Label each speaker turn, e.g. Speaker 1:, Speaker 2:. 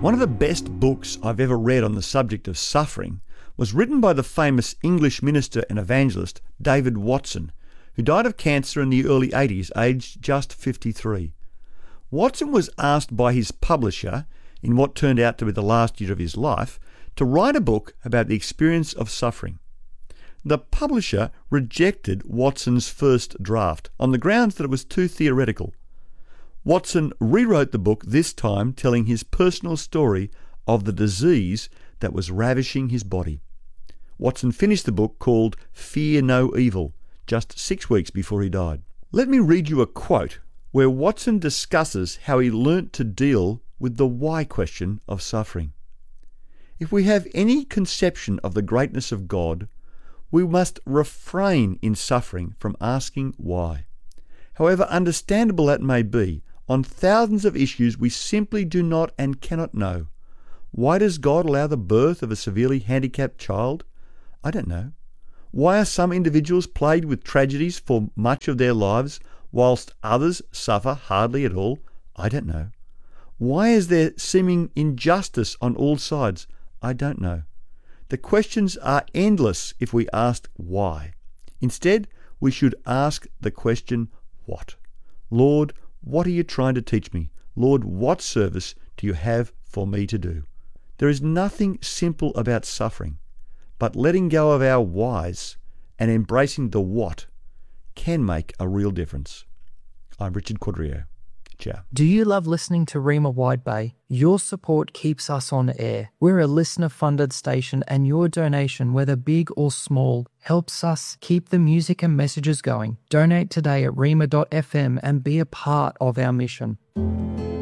Speaker 1: One of the best books I've ever read on the subject of suffering was written by the famous English minister and evangelist David Watson, who died of cancer in the early 80s, aged just 53. Watson was asked by his publisher, in what turned out to be the last year of his life, to write a book about the experience of suffering. The publisher rejected Watson's first draft on the grounds that it was too theoretical. Watson rewrote the book, this time telling his personal story of the disease that was ravishing his body. Watson finished the book called Fear No Evil, just 6 weeks before he died. Let me read you a quote where Watson discusses how he learnt to deal with the why question of suffering. If we have any conception of the greatness of God, we must refrain in suffering from asking why. However understandable that may be, on thousands of issues we simply do not and cannot know. Why does God allow the birth of a severely handicapped child? I don't know. Why are some individuals plagued with tragedies for much of their lives, whilst others suffer hardly at all? I don't know. Why is there seeming injustice on all sides? I don't know. The questions are endless if we ask why. Instead, we should ask the question, what? Lord, what are you trying to teach me? Lord, what service do you have for me to do? There is nothing simple about suffering, but letting go of our whys and embracing the what can make a real difference. I'm Richard Quadrio. Ciao.
Speaker 2: Do you love listening to Rima Wide Bay? Your support keeps us on air. We're a listener-funded station, and your donation, whether big or small, helps us keep the music and messages going. Donate today at rima.fm and be a part of our mission.